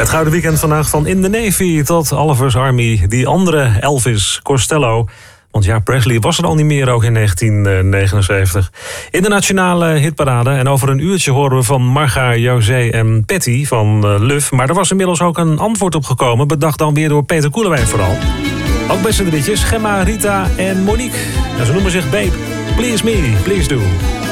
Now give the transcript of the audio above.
Het Gouden Weekend vandaag van In the Navy tot Oliver's Army. Die andere Elvis Costello. Want ja, Presley was er al niet meer, ook in 1979. In de nationale hitparade. En over een uurtje horen we van Marga, José en Patty van Luf. Maar er was inmiddels ook een antwoord op gekomen. Bedacht dan weer door Peter Koelewijn vooral. Ook beste drietjes, Gemma, Rita en Monique. En ze noemen zich Babe. Please me, please do.